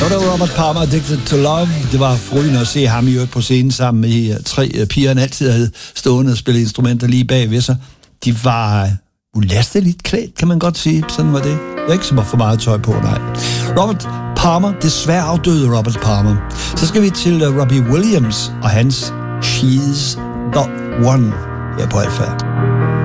Det var Robert Palmer, Addicted to Love. Det var forrygende at se ham i øvrigt på scenen sammen med tre piger, han altid havde stående og spillet instrumenter lige bag ved sig. De var ulasteligt klædt, kan man godt sige. Sådan var det. Det var ikke så for meget tøj på, nej. Robert Palmer, desværre afdøde Robert Palmer. Så skal vi til Robbie Williams og hans She's the One her på Alpha.